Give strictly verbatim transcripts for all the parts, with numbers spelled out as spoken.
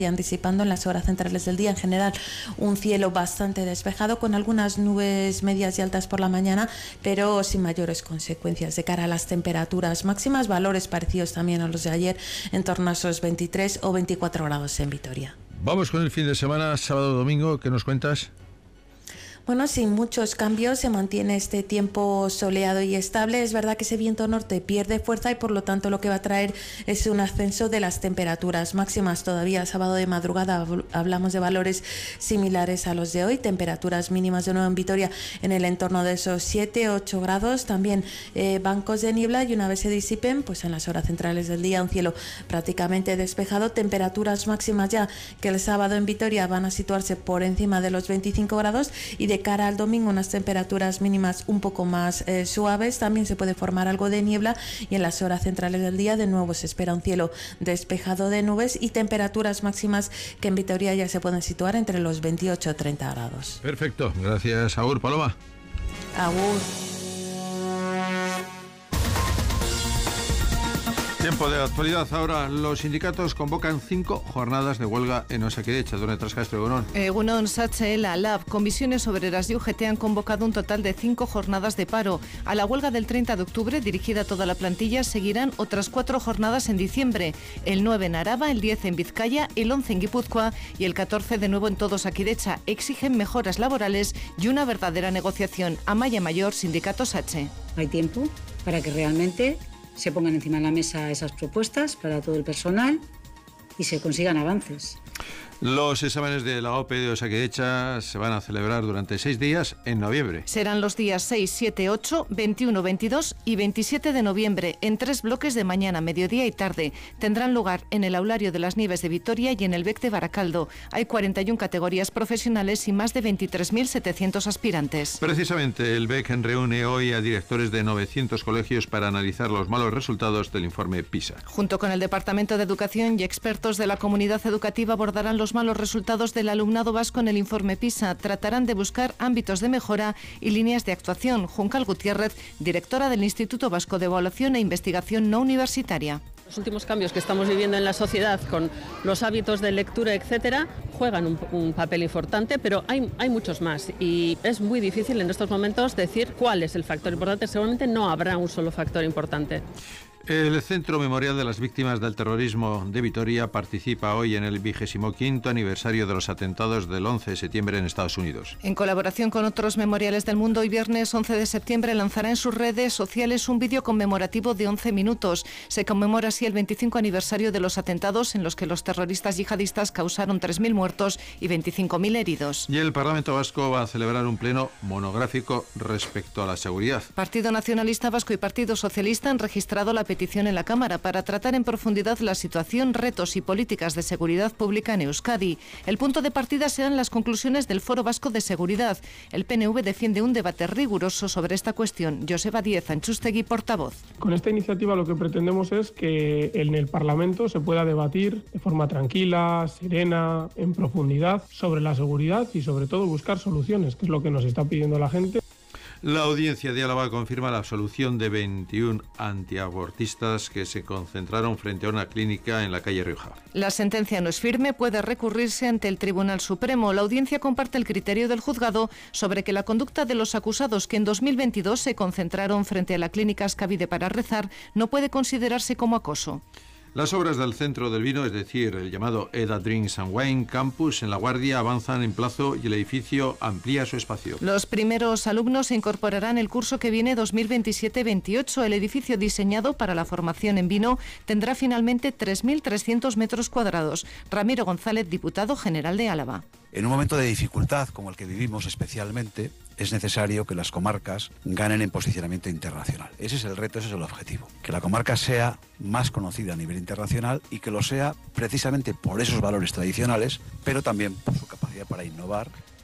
Anticipando en las horas centrales del día, en general un cielo bastante despejado con algunas nubes medias y altas por la mañana, pero sin mayores consecuencias. De cara a las temperaturas máximas, valores parecidos también a los de ayer, en torno a esos veintitrés o veinticuatro grados en Vitoria. Vamos con el fin de semana, sábado, domingo, ¿qué nos cuentas? Bueno, sin muchos cambios se mantiene este tiempo soleado y estable. Es verdad que ese viento norte pierde fuerza y por lo tanto lo que va a traer es un ascenso de las temperaturas máximas. Todavía sábado de madrugada hablamos de valores similares a los de hoy. Temperaturas mínimas de nuevo en Vitoria en el entorno de esos siete a ocho grados. También eh, bancos de niebla y una vez se disipen, pues en las horas centrales del día un cielo prácticamente despejado. Temperaturas máximas ya que el sábado en Vitoria van a situarse por encima de los veinticinco grados y de cara al domingo unas temperaturas mínimas un poco más eh, suaves. También se puede formar algo de niebla y en las horas centrales del día de nuevo se espera un cielo despejado de nubes y temperaturas máximas que en Vitoria ya se pueden situar entre los veintiocho a treinta grados. Perfecto, gracias. Agur, Paloma. Agur. Tiempo de actualidad. Ahora, los sindicatos convocan cinco jornadas de huelga en Osakidecha. Dona Trascastro, Egunon. Egunon, Sache, la Lab, Comisiones Obreras y U G T han convocado un total de cinco jornadas de paro. A la huelga del treinta de octubre, dirigida a toda la plantilla, seguirán otras cuatro jornadas en diciembre. El nueve en Araba, el diez en Vizcaya, el once en Guipúzcoa y el catorce de nuevo en todo Osakidecha. Exigen mejoras laborales y una verdadera negociación. Amaya Mayor, Sindicato Sache. Hay tiempo para que realmente se pongan encima de la mesa esas propuestas para todo el personal y se consigan avances. Los exámenes de la O P de Osakidecha se van a celebrar durante seis días en noviembre. Serán los días seis, siete, ocho, veintiuno, veintidós y veintisiete de noviembre, en tres bloques de mañana, mediodía y tarde. Tendrán lugar en el Aulario de las Nieves de Vitoria y en el B E C de Baracaldo. Hay cuarenta y una categorías profesionales y más de veintitrés mil setecientos aspirantes. Precisamente, el B E C reúne hoy a directores de novecientos colegios para analizar los malos resultados del informe PISA. Junto con el Departamento de Educación y expertos de la comunidad educativa abordarán los malos resultados del alumnado vasco en el informe PISA. Tratarán de buscar ámbitos de mejora y líneas de actuación. Juncal Gutiérrez, directora del Instituto Vasco de Evaluación e Investigación No Universitaria. Los últimos cambios que estamos viviendo en la sociedad con los hábitos de lectura, etcétera, juegan un, un papel importante, pero hay, hay muchos más y es muy difícil en estos momentos decir cuál es el factor importante. Seguramente no habrá un solo factor importante. El Centro Memorial de las Víctimas del Terrorismo de Vitoria participa hoy en el vigésimo quinto aniversario de los atentados del once de septiembre en Estados Unidos. En colaboración con otros memoriales del mundo, hoy viernes once de septiembre lanzará en sus redes sociales un vídeo conmemorativo de once minutos. Se conmemora así el veinticinco aniversario de los atentados en los que los terroristas yihadistas causaron tres mil muertos y veinticinco mil heridos. Y el Parlamento Vasco va a celebrar un pleno monográfico respecto a la seguridad. Partido Nacionalista Vasco y Partido Socialista han registrado la petición en la Cámara para tratar en profundidad la situación, retos y políticas de seguridad pública en Euskadi. El punto de partida serán las conclusiones del Foro Vasco de Seguridad. El P N V defiende un debate riguroso sobre esta cuestión. Joseba Díez Anchustegui, portavoz. Con esta iniciativa lo que pretendemos es que en el Parlamento se pueda debatir de forma tranquila, serena, en profundidad sobre la seguridad y sobre todo buscar soluciones, que es lo que nos está pidiendo la gente. La audiencia de Álava confirma la absolución de veintiún antiabortistas que se concentraron frente a una clínica en la calle Rioja. La sentencia no es firme, puede recurrirse ante el Tribunal Supremo. La audiencia comparte el criterio del juzgado sobre que la conducta de los acusados que en dos mil veintidós se concentraron frente a la clínica Ascavide para rezar no puede considerarse como acoso. Las obras del Centro del Vino, es decir, el llamado Eda Drinks and Wine Campus en La Guardia, avanzan en plazo y el edificio amplía su espacio. Los primeros alumnos se incorporarán el curso que viene dos mil veintisiete veintiocho. El edificio diseñado para la formación en vino tendrá finalmente tres mil trescientos metros cuadrados. Ramiro González, diputado general de Álava. En un momento de dificultad como el que vivimos especialmente, es necesario que las comarcas ganen en posicionamiento internacional. Ese es el reto, ese es el objetivo. Que la comarca sea más conocida a nivel internacional y que lo sea precisamente por esos valores tradicionales, pero también por su capacidad para innovar.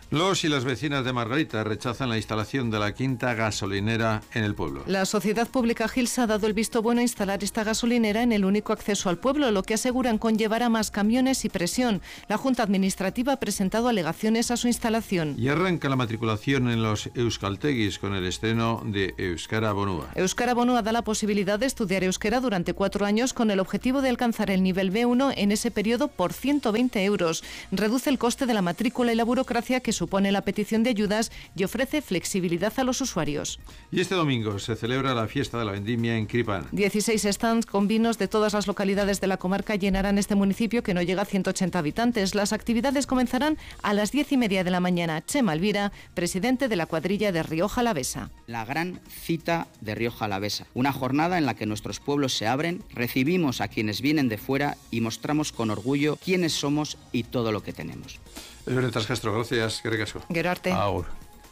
Los y las vecinas de Margarita rechazan la instalación de la quinta gasolinera en el pueblo. La Sociedad Pública Gilsa ha dado el visto bueno a instalar esta gasolinera en el único acceso al pueblo, lo que aseguran conllevará más camiones y presión. La Junta Administrativa ha presentado alegaciones a su instalación. Y arranca la matriculación en los euskaltegis con el estreno de Euskara Bonua. Euskara Bonua da la posibilidad de estudiar euskera durante cuatro años con el objetivo de alcanzar el nivel be uno en ese periodo por ciento veinte euros. Reduce el coste de la matrícula y la burocracia que supone la petición de ayudas y ofrece flexibilidad a los usuarios. Y este domingo se celebra la fiesta de la vendimia en Cripán. dieciséis stands con vinos de todas las localidades de la comarca llenarán este municipio que no llega a ciento ochenta habitantes. Las actividades comenzarán a las diez y media de la mañana. Chema Alvira, presidente de la cuadrilla de Rioja Alavesa. La gran cita de Rioja Alavesa. Una jornada en la que nuestros pueblos se abren, recibimos a quienes vienen de fuera y mostramos con orgullo quiénes somos y todo lo que tenemos. Elbertas Castro, gracias. Que ricasco. Gero arte. Agur.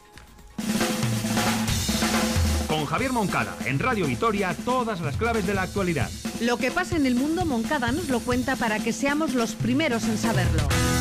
Con Javier Moncada, en Radio Vitoria, todas las claves de la actualidad. Lo que pasa en el mundo, Moncada nos lo cuenta para que seamos los primeros en saberlo.